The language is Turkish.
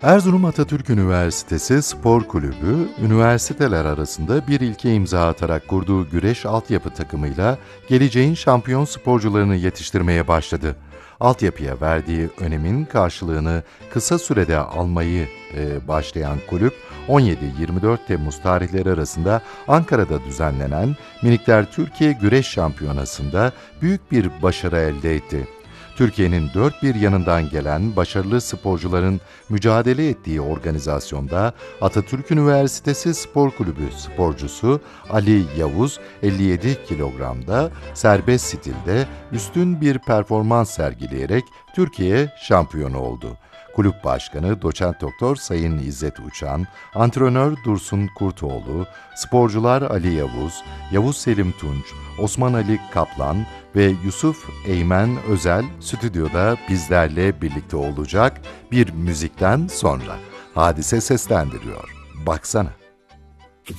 Erzurum Atatürk Üniversitesi Spor Kulübü, üniversiteler arasında bir ilke imza atarak kurduğu güreş altyapı takımıyla geleceğin şampiyon sporcularını yetiştirmeye başladı. Altyapıya verdiği önemin karşılığını kısa sürede almayı başlayan kulüp, 17-24 Temmuz tarihleri arasında Ankara'da düzenlenen Minikler Türkiye Güreş Şampiyonası'nda büyük bir başarı elde etti. Türkiye'nin dört bir yanından gelen başarılı sporcuların mücadele ettiği organizasyonda Atatürk Üniversitesi Spor Kulübü sporcusu Ali Yavuz 57 kilogramda serbest stilde üstün bir performans sergileyerek Türkiye şampiyonu oldu. Kulüp Başkanı Doçent Doktor Sayın İzzet Uçan, antrenör Dursun Kurtoğlu, sporcular Ali Yavuz, Yavuz Selim Tunç, Osman Ali Kaplan ve Yusuf Eymen Özel stüdyoda bizlerle birlikte olacak bir müzikten sonra. Hadise seslendiriyor. Baksana.